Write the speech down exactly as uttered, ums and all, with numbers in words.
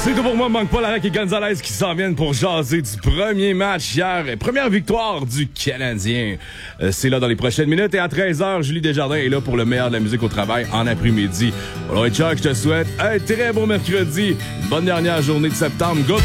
C'est tout pour moi, manque pas Larocque et Gonzalez qui s'en viennent pour jaser du premier match hier. Première victoire du Canadien. Euh, c'est là dans les prochaines minutes et à treize heures, Julie Desjardins est là pour le meilleur de la musique au travail en après-midi. Alors Chuck, je te souhaite un très bon mercredi, une bonne dernière journée de septembre. Go